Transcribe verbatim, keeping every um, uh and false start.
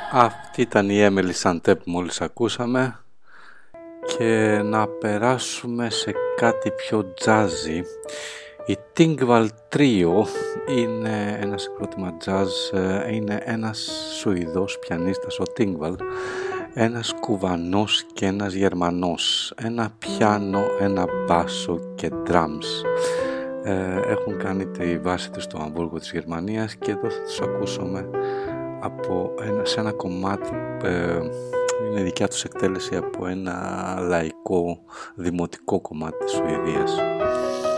Αυτή ήταν η Emily Sante που μόλις ακούσαμε και να περάσουμε σε κάτι πιο jazzy. Η Tingvall Trio είναι ένα συγκρότημα jazz, είναι ένας Σουηδός πιανίστας, ο Tingvall, ένας Κουβανός και ένας Γερμανός, ένα πιάνο, ένα μπάσο και drums. Έχουν κάνει τη βάση τους στο Αμβούργο της Γερμανίας και εδώ θα τους ακούσουμε από ένα, σε ένα κομμάτι, ε, είναι δικιά τους εκτέλεση από ένα λαϊκό δημοτικό κομμάτι της Σουηδίας.